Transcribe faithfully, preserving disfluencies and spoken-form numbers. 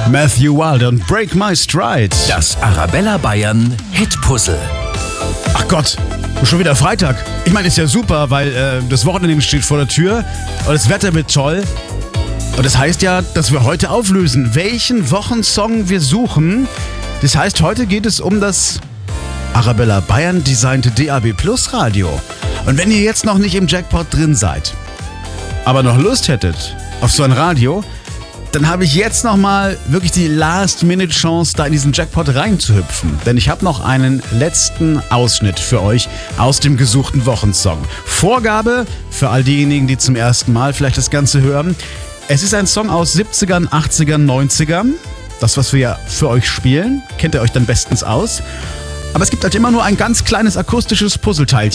Matthew Wilder und Break My Stride. Das Arabella Bayern Hitpuzzle. Ach Gott, schon wieder Freitag. Ich meine, ist ja super, weil äh, das Wochenende steht vor der Tür und das Wetter wird toll. Und das heißt ja, dass wir heute auflösen, welchen Wochensong wir suchen. Das heißt, heute geht es um das Arabella Bayern designte D A B Plus Radio. Und wenn ihr jetzt noch nicht im Jackpot drin seid, aber noch Lust hättet auf so ein Radio, dann habe ich jetzt nochmal wirklich die Last-Minute-Chance, da in diesen Jackpot reinzuhüpfen. Denn ich habe noch einen letzten Ausschnitt für euch aus dem gesuchten Wochensong. Vorgabe für all diejenigen, die zum ersten Mal vielleicht das Ganze hören. Es ist ein Song aus siebzigern, achtzigern, neunzigern. Das, was wir ja für euch spielen, kennt ihr euch dann bestens aus. Aber es gibt halt immer nur ein ganz kleines akustisches Puzzleteilchen.